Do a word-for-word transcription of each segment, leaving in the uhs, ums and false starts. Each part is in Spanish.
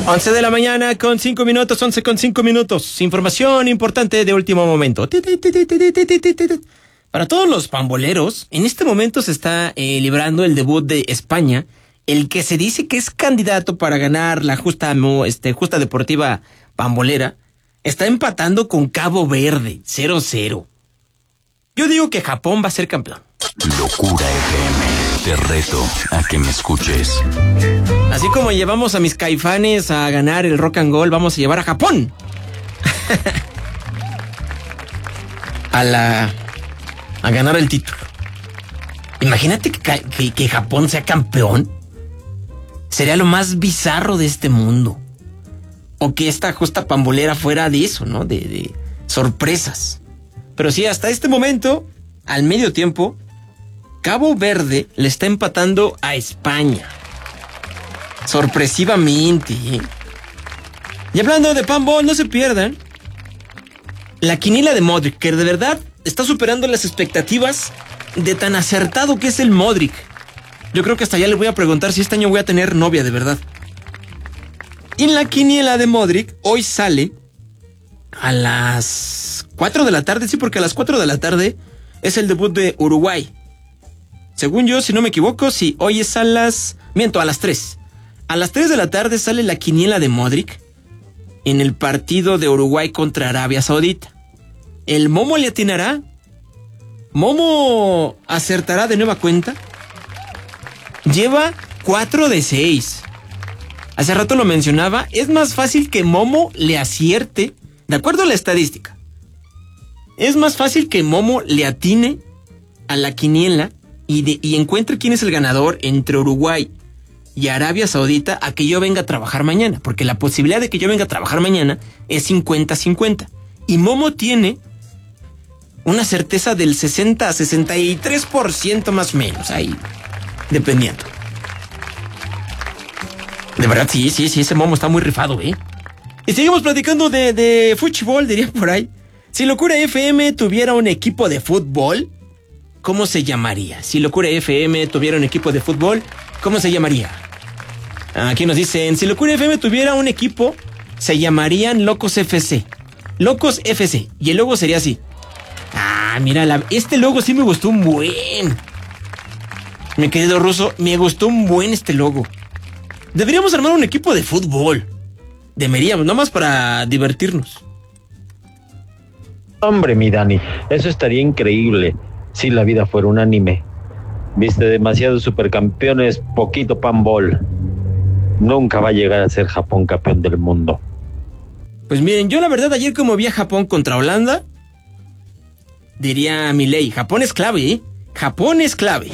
once de la mañana con cinco minutos, once con cinco minutos. Información importante de último momento. Para todos los pamboleros, en este momento se está eh, librando el debut de España, el que se dice que es candidato para ganar la justa, este, justa deportiva pambolera, está empatando con Cabo Verde, cero cero. Yo digo que Japón va a ser campeón. Locura F M. Te reto a que me escuches. Así como llevamos a mis Caifanes a ganar el Rock and Roll, vamos a llevar a Japón a la a ganar el título. Imagínate que, que, que Japón sea campeón. Sería lo más bizarro de este mundo. O que esta justa pambolera fuera de eso, ¿no? De, de sorpresas. Pero sí, hasta este momento, al medio tiempo, Cabo Verde le está empatando a España. Sorpresivamente, ¿eh? Y hablando de pambol, no se pierdan la quiniela de Modric, que de verdad está superando las expectativas de tan acertado que es el Modric. Yo creo que hasta ya le voy a preguntar si este año voy a tener novia de verdad. Y en la quiniela de Modric, hoy sale a las cuatro de la tarde, sí, porque a las cuatro de la tarde es el debut de Uruguay. Según yo, si no me equivoco, sí, hoy es a las... Miento, a las tres. A las tres de la tarde sale la quiniela de Modric en el partido de Uruguay contra Arabia Saudita. ¿El Momo le atinará? ¿Momo acertará de nueva cuenta? Lleva cuatro de seis. Hace rato lo mencionaba, es más fácil que Momo le acierte, de acuerdo a la estadística. Es más fácil que Momo le atine a la quiniela y, de, y encuentre quién es el ganador entre Uruguay y Arabia Saudita a que yo venga a trabajar mañana, porque la posibilidad de que yo venga a trabajar mañana es cincuenta cincuenta. Y Momo tiene una certeza del sesenta a sesenta y tres por ciento más o menos, ahí, dependiendo. De verdad, sí, sí, sí, ese Momo está muy rifado, ¿eh? Y seguimos platicando de, de fútbol, diría por ahí. Si Locura F M tuviera un equipo de fútbol, ¿cómo se llamaría? Si Locura F M tuviera un equipo de fútbol, ¿cómo se llamaría? Aquí nos dicen, si Locura F M tuviera un equipo, se llamarían Locos F C. Locos F C. Y el logo sería así. Ah, mira, la, este logo sí me gustó un buen. Mi querido Ruso, me gustó un buen este logo. Deberíamos armar un equipo de fútbol. Deberíamos, nomás para divertirnos. Hombre, mi Dani, eso estaría increíble si la vida fuera un anime. Viste demasiados supercampeones, poquito pambol. Nunca va a llegar a ser Japón campeón del mundo. Pues miren, yo la verdad ayer como vi a Japón contra Holanda, diría Milei, Japón es clave, ¿eh? Japón es clave.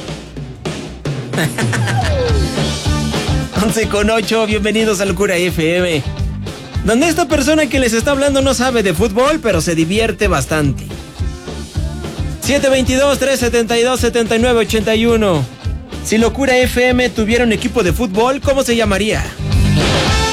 once con ocho, bienvenidos a Locura F M. Donde esta persona que les está hablando no sabe de fútbol, pero se divierte bastante. siete veintidós, trescientos setenta y dos, setenta y nueve ochenta y uno. Si Locura F M tuviera un equipo de fútbol, ¿cómo se llamaría?